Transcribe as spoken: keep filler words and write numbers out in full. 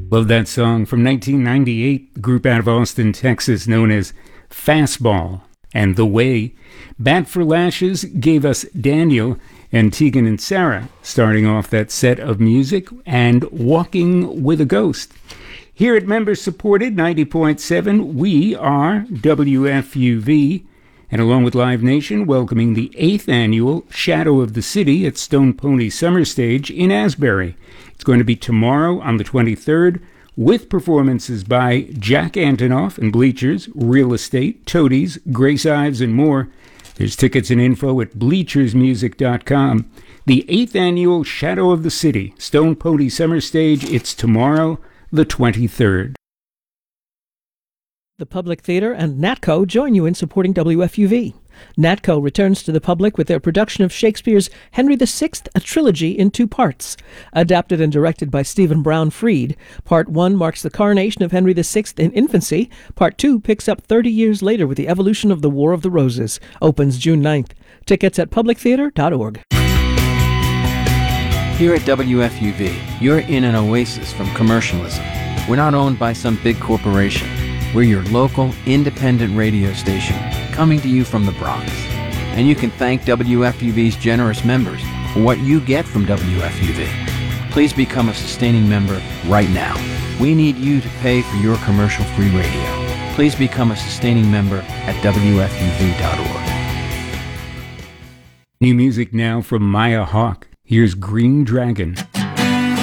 Love that song from nineteen ninety-eight, the group out of Austin, Texas, known as Fastball. And The Way. Bat for Lashes gave us Daniel and Tegan and Sarah, starting off that set of music, and Walking with a Ghost. Here at member-supported ninety point seven, we are W F U V, and along with Live Nation, welcoming the eighth annual Shadow of the City at Stone Pony Summer Stage in Asbury. It's going to be tomorrow on the twenty-third, with performances by Jack Antonoff and Bleachers, Real Estate, Toadies, Grace Ives, and more. There's tickets and info at bleachers music dot com. The eighth annual Shadow of the City, Stone Pony Summer Stage, it's tomorrow, the twenty-third. The Public Theater and NATCO join you in supporting W F U V. NATCO returns to the public with their production of Shakespeare's Henry the Sixth, a trilogy in two parts. Adapted and directed by Stephen Brown Freed, Part one marks the coronation of Henry the Sixth in infancy. Part two picks up thirty years later with the evolution of the War of the Roses. Opens June ninth. Tickets at public theater dot org. Here at W F U V, you're in an oasis from commercialism. We're not owned by some big corporation. We're your local, independent radio station, coming to you from the Bronx. And you can thank W F U V's generous members for what you get from W F U V. Please become a sustaining member right now. We need you to pay for your commercial-free radio. Please become a sustaining member at W F U V dot org. New music now from Maya Hawke. Here's Green Dragon.